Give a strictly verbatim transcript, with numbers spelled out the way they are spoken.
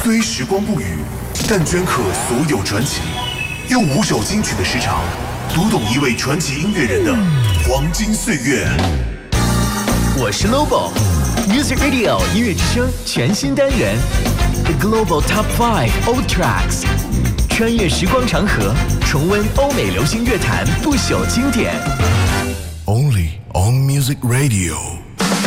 虽时光不语，但镌刻所有传奇。用五首金曲的时长，读懂一位传奇音乐人的黄金岁月。 我是 Lobo Music Radio 音乐之声全新单元 The Global Top Five Old Tracks， 穿越时光长河，重温欧美流行乐坛不朽经典。 Only on Music Radio。